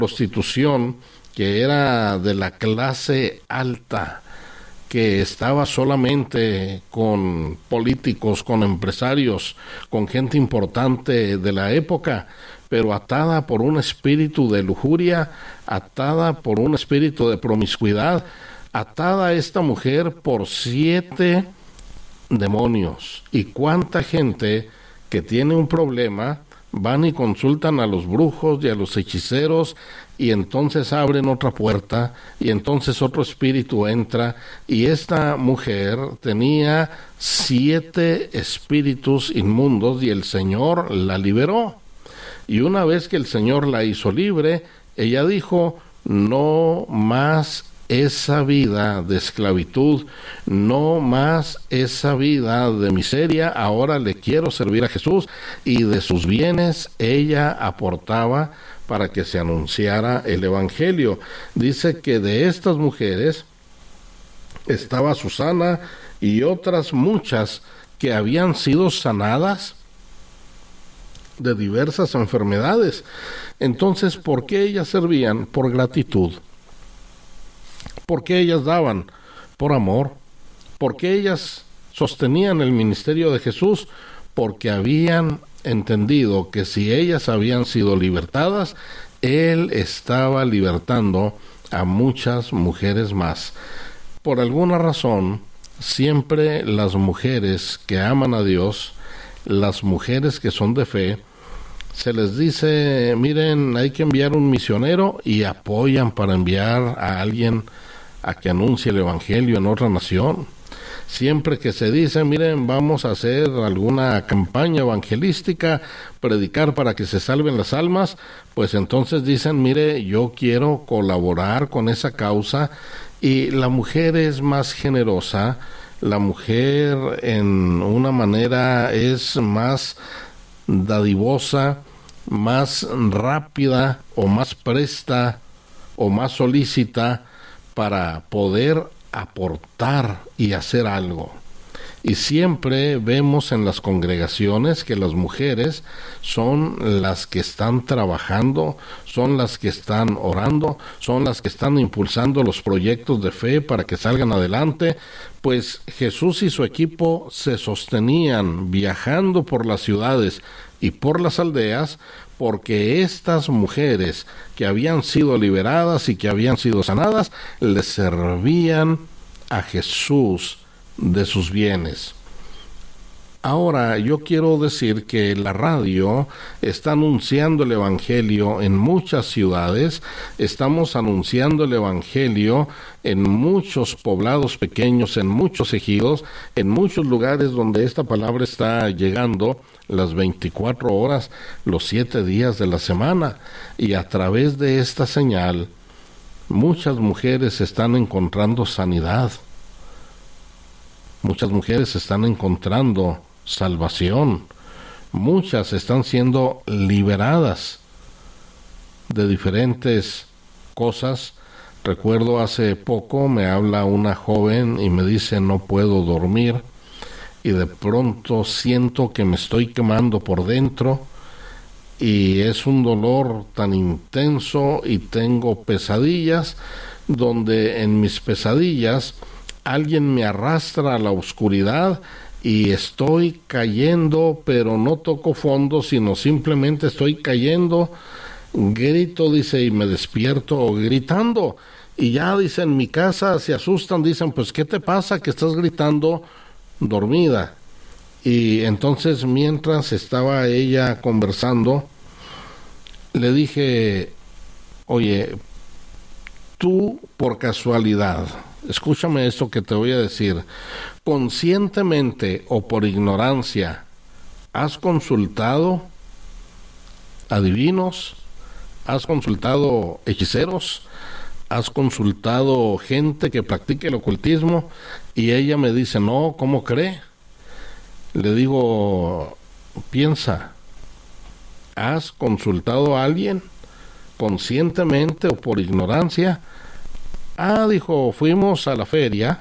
prostitución que era de la clase alta, que estaba solamente con políticos, con empresarios, con gente importante de la época, pero atada por un espíritu de lujuria, atada por un espíritu de promiscuidad, atada esta mujer por 7 demonios. ¿Y cuánta gente que tiene un problema van y consultan a los brujos y a los hechiceros, y entonces abren otra puerta y entonces otro espíritu entra, y esta mujer tenía 7 espíritus inmundos y el Señor la liberó? Y una vez que el Señor la hizo libre, ella dijo: no más esa vida de esclavitud, no más esa vida de miseria, ahora le quiero servir a Jesús. Y de sus bienes ella aportaba para que se anunciara el Evangelio. Dice que de estas mujeres estaba Susana y otras muchas que habían sido sanadas de diversas enfermedades. Entonces, ¿por qué ellas servían? Por gratitud. ¿Por qué ellas daban? Por amor. ¿Por qué ellas sostenían el ministerio de Jesús? Porque habían entendido que si ellas habían sido libertadas, Él estaba libertando a muchas mujeres más. Por alguna razón, siempre las mujeres que aman a Dios, las mujeres que son de fe, se les dice: miren, hay que enviar un misionero, y apoyan para enviar a alguien a que anuncie el Evangelio en otra nación. Siempre que se dice: miren, vamos a hacer alguna campaña evangelística, predicar para que se salven las almas, pues entonces dicen: mire, yo quiero colaborar con esa causa. Y la mujer es más generosa, la mujer en una manera es más dadivosa, más rápida o más presta o más solícita para poder aportar y hacer algo. Y siempre vemos en las congregaciones que las mujeres son las que están trabajando, son las que están orando, son las que están impulsando los proyectos de fe para que salgan adelante. Pues Jesús y su equipo se sostenían viajando por las ciudades y por las aldeas, porque estas mujeres que habían sido liberadas y que habían sido sanadas, le servían a Jesús de sus bienes. Ahora, yo quiero decir que la radio está anunciando el Evangelio en muchas ciudades, estamos anunciando el Evangelio en muchos poblados pequeños, en muchos ejidos, en muchos lugares donde esta palabra está llegando las 24 horas, los 7 días de la semana, y a través de esta señal, muchas mujeres están encontrando sanidad, muchas mujeres están encontrando salvación, muchas están siendo liberadas de diferentes cosas. Recuerdo hace poco me habla una joven y me dice: no puedo dormir, y de pronto siento que me estoy quemando por dentro, y es un dolor tan intenso, y tengo pesadillas, donde en mis pesadillas alguien me arrastra a la oscuridad y estoy cayendo, pero no toco fondo, sino simplemente estoy cayendo. Grito, dice, y me despierto gritando. Y ya, dice, en mi casa se asustan, dicen: pues, ¿qué te pasa que estás gritando dormida? Y entonces, mientras estaba ella conversando, le dije: oye, tú por casualidad, escúchame esto que te voy a decir, conscientemente o por ignorancia, ¿has consultado adivinos? ¿Has consultado hechiceros? ¿Has consultado gente que practique el ocultismo? Y ella me dice: no, ¿cómo cree? Le digo: piensa, ¿has consultado a alguien conscientemente o por ignorancia? Ah, dijo, fuimos a la feria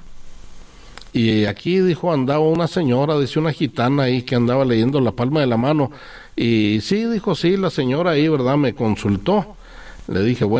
y aquí, dijo, andaba una señora, dice, una gitana ahí que andaba leyendo la palma de la mano. Y sí, dijo, sí, la señora ahí, ¿verdad?, me consultó. Le dije,